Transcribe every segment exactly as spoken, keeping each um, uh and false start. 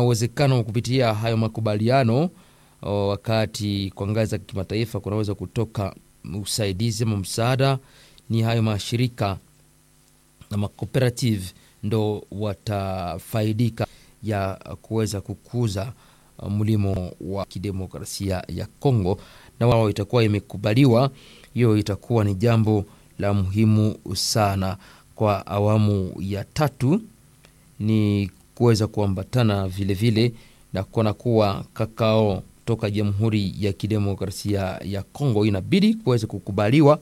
uwezekano kupitia hayo makubaliano o, wakati kwa ngazi za kimataifa kunaweza kutoka usaidizi ama msaada, ni hayo mashirika na makooperative ndo watafaidika ya kuweza kukuza mlimo wa kidemokrasia ya Kongo, na wao itakuwa imekubaliwa. Hiyo itakuwa ni jambo la muhimu sana kwa awamu ya tatu, ni kuweza kuambatana vile vile na kuona kuwa kakao toka Jamhuri ya Kidemokrasia ya Kongo inabidi kuweza kukubaliwa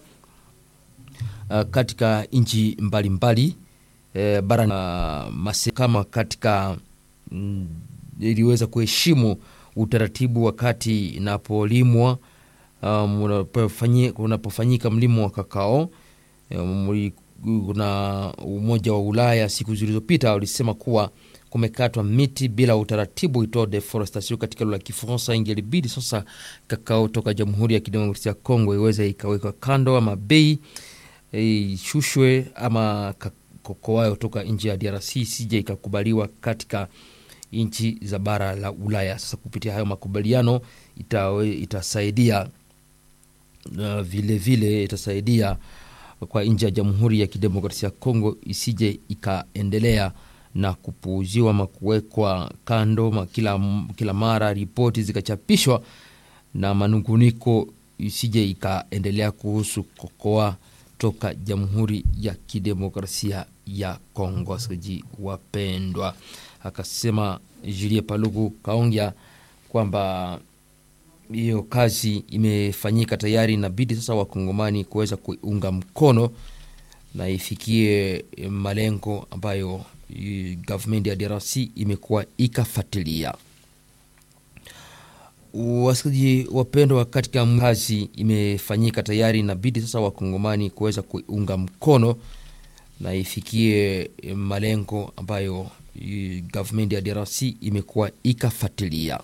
uh, katika nchi mbalimbali eh, barani uh, mase kama katika mm, iliweza kuheshimu utaratibu wakati inapolimwa um, unapofanyika, unapofanyika mlimo wa kakao. Um, kuna Umoja wa Ulaya siku zilizopita ulisema kuwa kumekatwa miti bila utaratibu ito deforestation katika lugha ya Kifaransa. Ingelibidi sasa kakao toka Jamhuri ya Kidemokrasia ya Kongo iweze ikawekwa kando, ama bei ishushwe, ama kokoa toka nje ya D R C sije ikakubaliwa katika nchi za bara la Ulaya. Sasa kupitia hayo makubaliano itawe, itasaidia uh, vile vile itasaidia kwa nchi ya Jamhuri ya Kidemokrasia ya Kongo isije ikaendelea na kupuuziwa ama kuwekwa kando ma kila, kila mara ripoti zikachapishwa na manunguniko isije ikaendelea kuhusu kokoa toka Jamhuri ya Kidemokrasia ya Kongo. Wasikilizaji wapendwa, akasema Julie Paluku Kaongea kwamba hiyo kazi imefanyika tayari, inabidi sasa wakongomani kuweza kuunga mkono na ifikie malengo ambayo government ya D R C imekuwa ikafuatilia. Wasikilizaji wapendwa, katika kazi imefanyika tayari, inabidi sasa wakongomani kuweza kuunga mkono na ifikie malengo ambayo government ya D R C imekuwa ikafuatilia.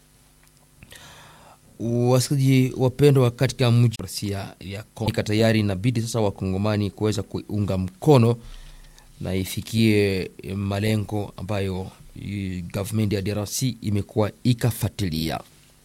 Wasikilizaji wapendwa, katika mji ya Kongo tayari, inabidi sasa wakongomani kuweza kuunga mkono na ifikie malengo ambayo government ya D R C imekuwa ikafuatilia.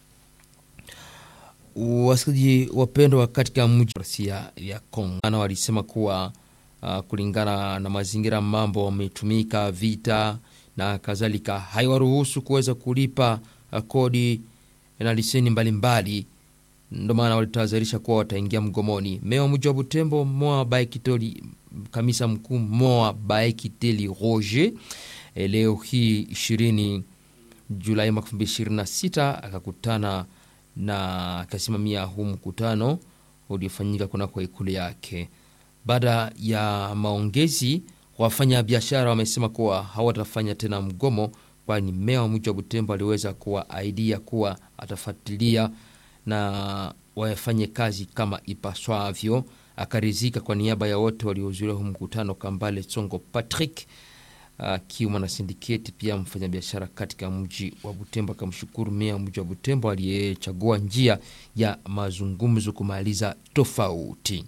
Wasikilizaji wapendwa, katika mji ya Kongo ana walisema kuwa uh, kulingana na mazingira mambo wametumika vita na kadhalika, haiwaruhusu kuweza kulipa uh, kodi na liseni mbalimbali. Ndio maana walitahadharisha kuwa wataingia mgomoni. Meya mji wa Butembo Moa Baekitoli, kamisa mkuu Moa Baekiteli Roger, leo hii ishirini Julai mwaka elfu mbili ishirini na sita akakutana na akasimamia huu mkutano uliofanyika kuna kwa ikulu yake. Baada ya maongezi, wafanya biashara wamesema kuwa hawatafanya tena mgomo, kwani meya wa mji wa Butembo aliweza kuwa idea kuwa atafuatilia na wafanye kazi kama ipaswavyo. Akarizika kwa niaba ya wote waliohudhuria huu mkutano. Kambale Tsongo Patrick akiwa na syndicate pia mfanya biashara katika mji wa Butembo akamshukuru meya mji wa Butembo aliyechagua njia ya mazungumzo kumaliza tofauti.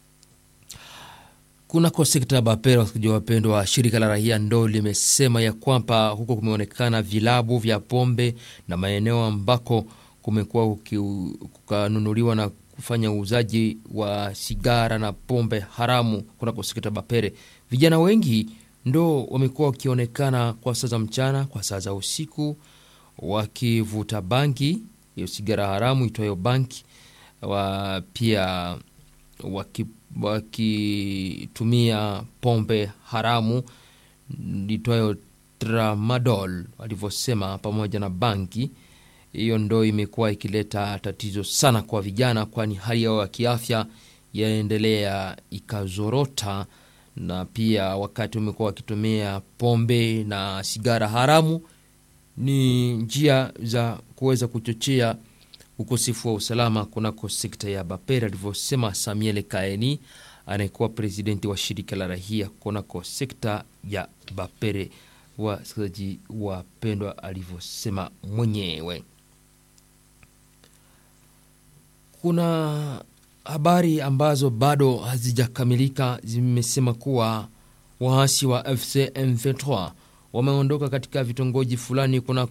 Kuna kwa sekta ya Bapere, wasikilizaji wapendwa, shirika la raia ndo limesema ya kwamba huko kumeonekana vilabu vya pombe na maeneo ambako kumekuwa kukanunuliwa na kufanya uuzaji wa sigara na pombe haramu. Kuna kwa sekta ya Bapere, vijana wengi ndo wamekuwa wakionekana kwa saa za mchana, kwa saa za usiku wakivuta bangi, hiyo sigara haramu itwayo banki, wa pia waki wakitumia pombe haramu itwayo tramadol walivyosema, pamoja na banki. Hiyo ndo imekuwa ikileta tatizo sana kwa vijana, kwani hali yao ya kiafya yaendelea ikazorota, na pia wakati umekuwa wakitumia pombe na sigara haramu ni njia za kuweza kuchochea ukosefu wa usalama kunako sekta ya Bapere, alivyosema Samuel Kaeni anayekuwa presidenti wa shirika la raia kunako sekta ya Bapere. Wasikilizaji wapendwa, alivyosema mwenyewe. Kuna habari ambazo bado hazijakamilika zimesema kuwa waasi wa F C M vingt-trois wameondoka katika vitongoji fulani kuna